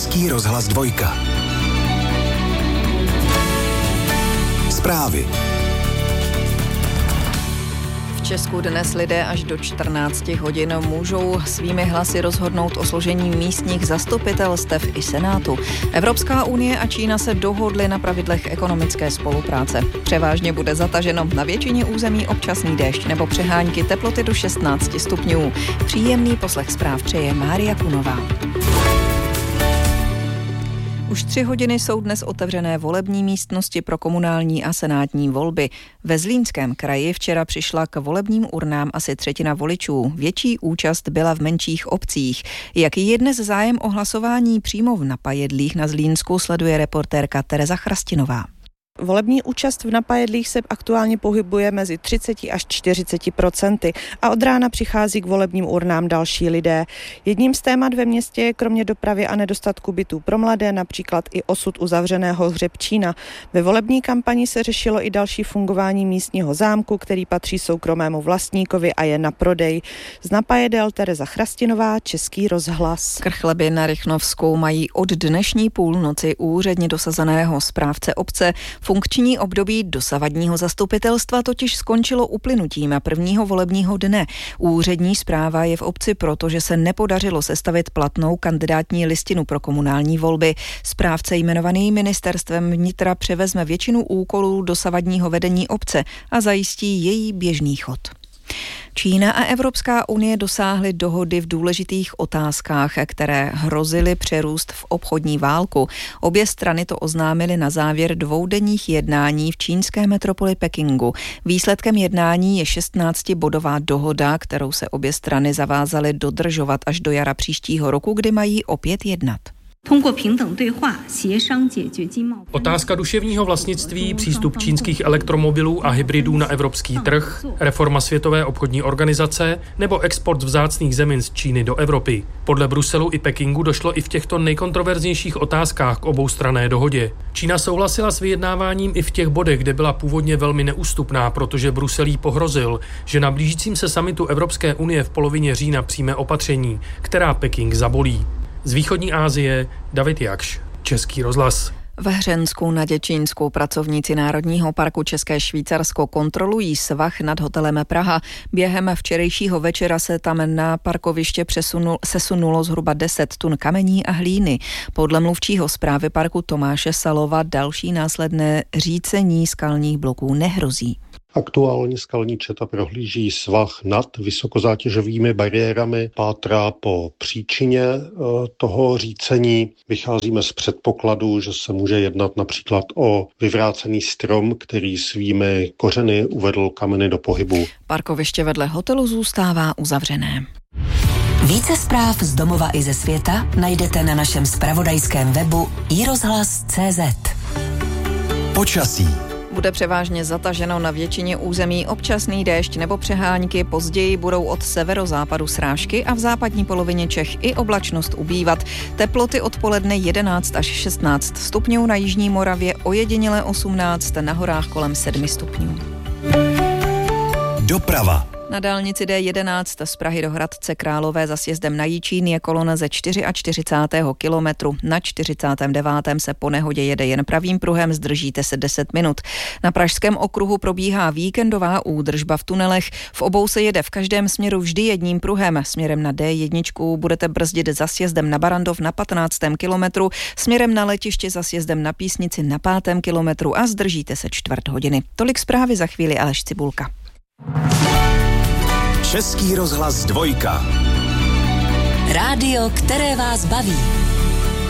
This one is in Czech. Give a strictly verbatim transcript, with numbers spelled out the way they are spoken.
Český rozhlas dvojka. Zprávy. V Česku dnes lidé až do čtrnácti hodin můžou svými hlasy rozhodnout o složení místních zastupitelstev i senátu. Evropská unie a Čína se dohodly na pravidlech ekonomické spolupráce. Převážně bude zataženo na většině území občasný déšť nebo přehánky, teploty do šestnácti stupňů. Příjemný poslech zpráv přeje Mária Kunová. Už tři hodiny jsou dnes otevřené volební místnosti pro komunální a senátní volby. Ve Zlínském kraji včera přišla k volebním urnám asi třetina voličů. Větší účast byla v menších obcích. Jaký je dnes zájem o hlasování přímo v Napajedlích na Zlínsku, sleduje reportérka Tereza Chrastinová. Volební účast v Napajedlích se aktuálně pohybuje mezi třicet až čtyřicet procenty a od rána přichází k volebním urnám další lidé. Jedním z témat ve městě je kromě dopravy a nedostatku bytů pro mladé například i osud uzavřeného Hřebčína. Ve volební kampani se řešilo i další fungování místního zámku, který patří soukromému vlastníkovi a je na prodej. Z Napajedel Tereza Chrastinová, Český rozhlas. Krchleby na Rychnovsku mají od dnešní půlnoci úředně dosazeného správce obce. Funkční období dosavadního zastupitelstva totiž skončilo uplynutím prvního volebního dne. Úřední správa je v obci proto, že se nepodařilo sestavit platnou kandidátní listinu pro komunální volby. Správce jmenovaný ministerstvem vnitra převezme většinu úkolů dosavadního vedení obce a zajistí její běžný chod. Čína a Evropská unie dosáhly dohody v důležitých otázkách, které hrozily přerůst v obchodní válku. Obě strany to oznámily na závěr dvoudenních jednání v čínské metropoli Pekingu. Výsledkem jednání je šestnáctibodová dohoda, kterou se obě strany zavázaly dodržovat až do jara příštího roku, kdy mají opět jednat. Otázka duševního vlastnictví, přístup čínských elektromobilů a hybridů na evropský trh, reforma Světové obchodní organizace nebo export vzácných zemin z Číny do Evropy. Podle Bruselu i Pekingu došlo i v těchto nejkontroverznějších otázkách k oboustranné dohodě. Čína souhlasila s vyjednáváním i v těch bodech, kde byla původně velmi neústupná, protože Brusel jí pohrozil, že na blížícím se summitu Evropské unie v polovině října přijme opatření, která Peking zabolí. Z východní Asie David Jakš, Český rozhlas. V Hřensku na Děčínsku pracovníci Národního parku České Švýcarsko kontrolují svah nad hotelem Praha. Během včerejšího večera se tam na parkoviště přesunul, sesunulo zhruba deset tun kamení a hlíny. Podle mluvčího správy parku Tomáše Salova další následné řícení skalních bloků nehrozí. Aktuálně skalní četa prohlíží svah nad vysokozátěžovými bariérami, pátrá po příčině toho řícení. Vycházíme z předpokladu, že se může jednat například o vyvrácený strom, který svými kořeny uvedl kameny do pohybu. Parkoviště vedle hotelu zůstává uzavřené. Více zpráv z domova i ze světa najdete na našem zpravodajském webu i rozhlas tečka cé zet. Počasí. Bude převážně zataženo na většině území, občasný déšť nebo přehánky, později budou od severozápadu srážky a v západní polovině Čech i oblačnost ubývat. Teploty odpoledne jedenáct až šestnáct stupňů, na jižní Moravě ojediněle osmnáct, na horách kolem sedm stupňů. Doprava. Na dálnici D jedenáct z Prahy do Hradce Králové za sjezdem na Jičín je kolona ze čtyřicátého čtvrtého kilometru. Na čtyřicátém devátém se po nehodě jede jen pravým pruhem, zdržíte se deset minut. Na pražském okruhu probíhá víkendová údržba v tunelech. V obou se jede v každém směru vždy jedním pruhem. Směrem na D jedna budete brzdit za sjezdem na Barandov na patnáctém kilometru, směrem na letiště za sjezdem na Písnici na pátém kilometru a zdržíte se čtvrt hodiny. Tolik zprávy, za chvíli Aleš Cibulka. Český rozhlas dvojka. Rádio, které vás baví.